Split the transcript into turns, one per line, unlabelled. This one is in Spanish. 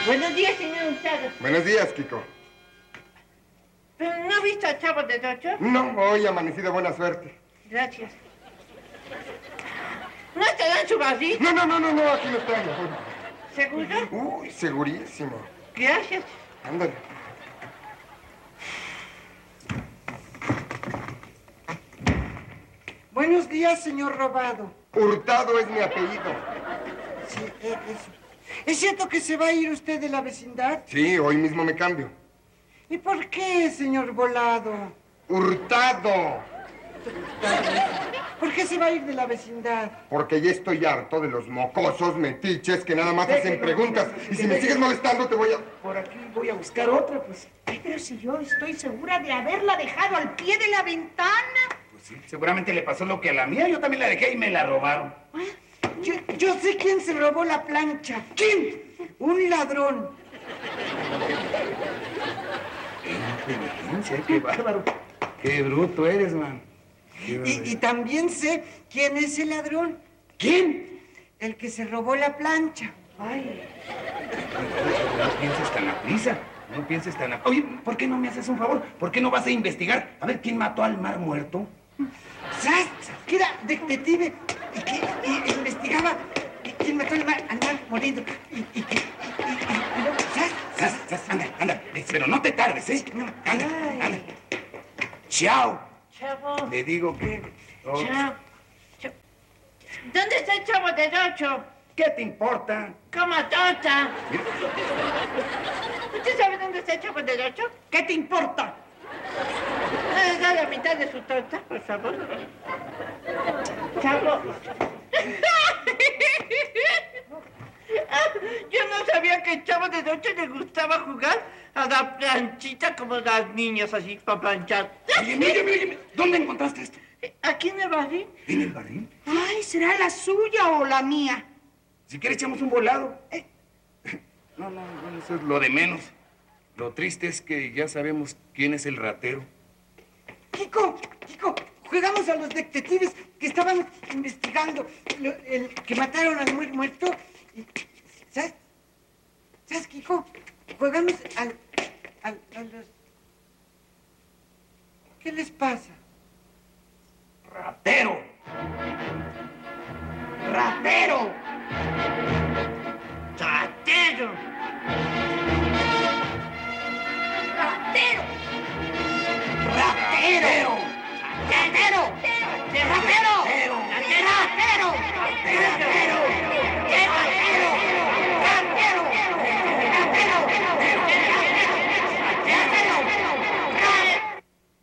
Buenos días, señor Hurtado.
Buenos días, Kiko.
¿Pero no ha visto al Chavo del Ocho?
No, hoy ha amanecido buena suerte.
Gracias. ¿No estará en su barril?
No, aquí no está. No.
¿Seguro?
Uy, segurísimo.
Gracias.
Ándale.
Buenos días, señor Robado.
Hurtado es mi apellido.
Sí, eso. ¿Es cierto que se va a ir usted de la vecindad?
Sí, hoy mismo me cambio.
¿Y por qué, señor Volado?
¡Hurtado!
¿Por qué se va a ir de la vecindad?
Porque ya estoy harto de los mocosos metiches que nada más hacen preguntas. Y si me sigues molestando, te voy a...
Por aquí voy a buscar otra, pues.
Ay, pero si yo estoy segura de haberla dejado al pie de la ventana.
Pues sí, seguramente le pasó lo que a la mía. Yo también la dejé y me la robaron.
Yo sé quién se robó la plancha. ¿Quién? Un ladrón.
¡Qué inteligencia! ¡Qué bárbaro! ¡Qué bruto eres, man!
Y también sé quién es el ladrón.
¿Quién?
El que se robó la plancha.
Ay. No pienses tan a prisa. No pienses tan a... Oye, ¿por qué no me haces un favor? ¿Por qué no vas a investigar? A ver, ¿quién mató al mar muerto?
¿Sabes? Que era detective y que investigaba quién mató al mar morido. Y luego, ¿sabes?
Anda. Pero no te tardes, ¿eh? Anda. Chao.
Chavo.
Le digo que... Oh,
Chavo. ¿Dónde está el Chavo del Ocho?
¿Qué te importa?
¡Como tonta! ¿Usted sabe dónde está el Chavo del Ocho?
¿Qué te importa?
¿No le da la mitad de su torta, por favor? Chavo. Yo no sabía que el Chavo del Ocho le gustaba jugar a la planchita como las niñas, así, para planchar.
Oye, ¿dónde encontraste esto?
¿Aquí en el barril?
¿En el barril?
Ay, ¿será la suya o la mía?
Si quieres echamos un volado. No, eso es lo de menos. Lo triste es que ya sabemos quién es el ratero.
Kiko, jugamos a los detectives que estaban investigando el que mataron al muerto. ¿Sabes, Kiko? Jugamos a los... ¿Qué les pasa?
¡Ratero!